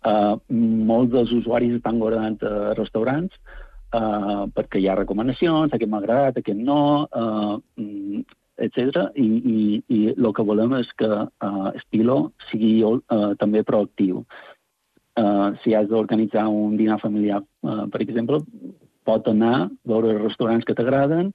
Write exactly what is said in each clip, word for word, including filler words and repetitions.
Uh, molts dels usuaris estan guardant a restaurants uh, perquè hi ha recomanacions, aquest m'ha agradat, aquest no, uh, etcètera. I, i, i el que volem és que uh, Spilo sigui uh, també proactiu. Uh, si has d'organitzar un dinar familiar, uh, per exemple, pot anar, veure els restaurants que t'agraden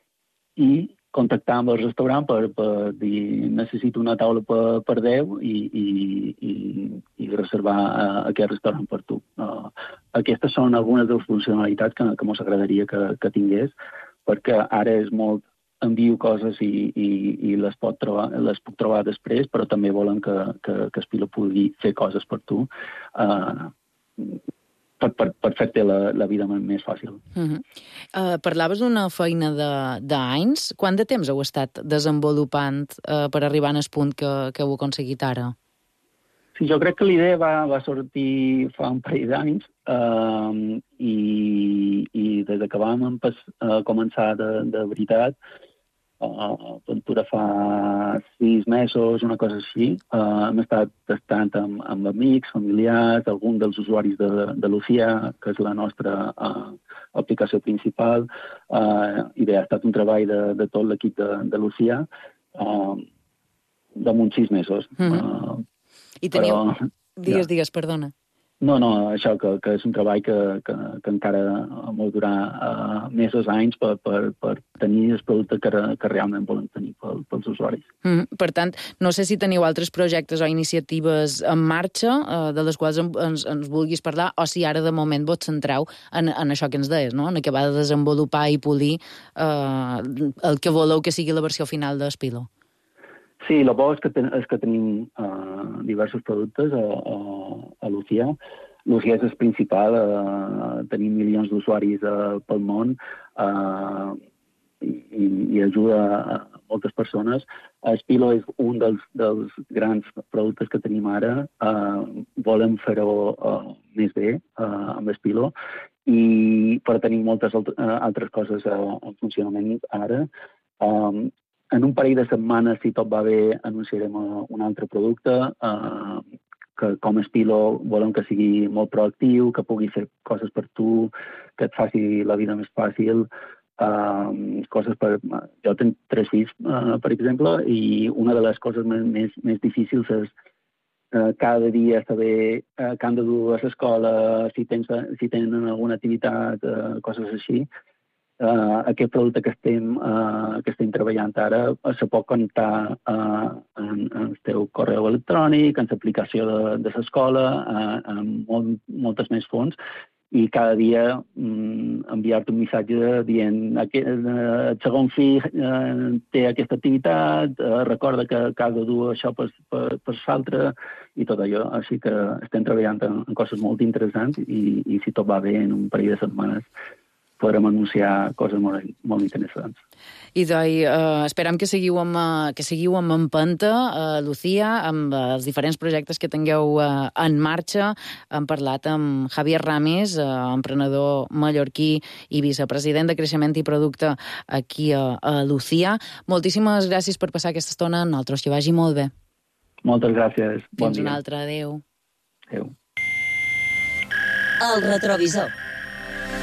i contactar amb el restaurant per, per dir necessito una taula per, per deu i, i, i, i reservar uh, aquest restaurant per tu. Uh, aquestes són algunes de les funcionalitats que, que ens agradaria que, que tingués, perquè ara és molt envio coses i, i, i les, pot trobar, les puc trobar després, però també volen que, que, que Spilo pugui fer coses per tu. Uh, per, per, per fer-te la, la vida més fàcil. Uh-huh. Uh, parlaves d'una feina d'anys. Quant de temps heu estat desenvolupant uh, per arribar al punt que, que heu aconseguit ara? Sí, jo crec que l'idea va, va sortir fa un parell d'anys uh, i, i des que vam empe- uh, començar de, de veritat, Uh, Ventura fa sis mesos, una cosa així. Uh, hem estat testant amb, amb amics, familiars, alguns dels usuaris de, de Lucia, que és la nostra uh, aplicació principal. Uh, I bé, ha estat un treball de, de tot l'equip de, de Lucia uh, damunt sis mesos. Mm-hmm. Uh, I teniu... però, digues, ja. digues, perdona. No, no, això, que, que és un treball que, que, que encara vol durar uh, mesos, anys per, per, per tenir el producte que, que realment volen tenir pel, pels usuaris. Mm, per tant, no sé si teniu altres projectes o iniciatives en marxa uh, de les quals ens, ens vulguis parlar, o si ara de moment vos centreu en, en això que ens deies, no? En acabar de desenvolupar i polir uh, el que voleu que sigui la versió final de Spilo. Sí, el bo és que, ten, és que tenim uh, diversos productes a, a, a Lucia. Lucia és el principal, uh, tenim milions d'usuaris uh, pel món uh, i, i ajuda a moltes persones. Uh, Spilo és un dels, dels grans productes que tenim ara. Uh, volem fer-ho uh, més bé uh, amb Spilo, i, però tenim moltes alt uh, altres coses uh, en funcionament ara. Um, En un parell de setmanes, si tot va bé, anunciarem un altre producte eh, que, com a Spilo, volem que sigui molt proactiu, que pugui fer coses per tu, que et faci la vida més fàcil. Eh, coses per... Jo tinc tres fills, eh, per exemple, i una de les coses més, més, més difícils és eh, cada dia saber eh, que han de dur a l'escola, si, tens, si tenen alguna activitat, eh, coses així. Uh, aquest producte que estem, uh, que estem treballant ara se pot connectar uh, en, en el teu correu electrònic, en l'aplicació de, de l'escola, uh, amb molt, moltes més fonts, i cada dia um, enviar-te un missatge dient que uh, el segon fill uh, té aquesta activitat, uh, recorda que, que has de dur això per, per, per l'altre, i tot allò. Així que estem treballant en, en coses molt interessants, i, i si tot va bé, en un parell de setmanes podrem anunciar coses molt, molt interessants. I doncs, eh, esperem que seguiu amb, uh, que seguiu amb empenta, uh, Lucía, amb uh, els diferents projectes que tingueu uh, en marxa. Hem parlat amb Javier Ramis, uh, emprenedor mallorquí i vicepresident de Creixement i Producte aquí a, a Lucía. Moltíssimes gràcies per passar aquesta estona amb nosaltres. Que vagi molt bé. Moltes gràcies. Fins bon una altra. Adéu. Adéu. El retrovisor.